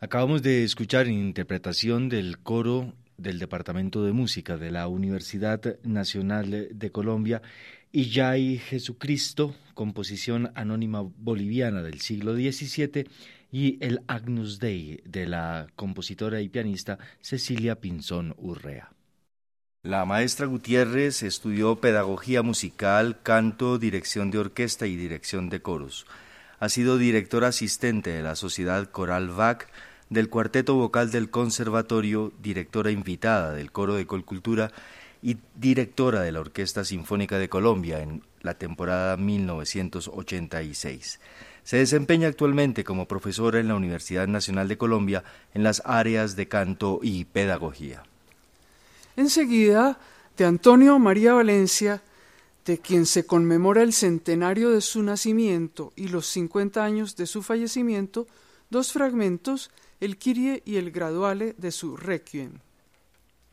Acabamos de escuchar interpretación del coro del Departamento de Música de la Universidad Nacional de Colombia, Illay Jesucristo, composición anónima boliviana del siglo XVII, y el Agnus Dei de la compositora y pianista Cecilia Pinzón Urrea. La maestra Gutiérrez estudió pedagogía musical, canto, dirección de orquesta y dirección de coros. Ha sido directora asistente de la Sociedad Coral Bach, del Cuarteto Vocal del Conservatorio, directora invitada del Coro de Colcultura y directora de la Orquesta Sinfónica de Colombia en la temporada 1986. Se desempeña actualmente como profesora en la Universidad Nacional de Colombia en las áreas de canto y pedagogía. Enseguida, de Antonio María Valencia, de quien se conmemora el centenario de su nacimiento y los 50 años de su fallecimiento, dos fragmentos, el Kyrie y el Graduale de su Requiem.